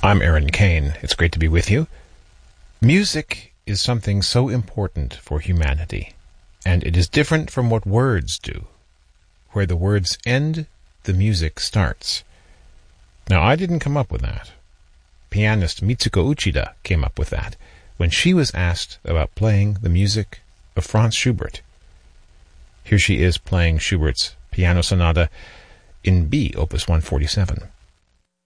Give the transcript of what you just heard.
I'm Aaron Kane. It's great to be with you. Music is something so important for humanity, and it is different from what words do. Where the words end, the music starts. Now, I didn't come up with that. Pianist Mitsuko Uchida came up with that when she was asked about playing the music of Franz Schubert. Here she is playing Schubert's Piano Sonata in B, Opus 147.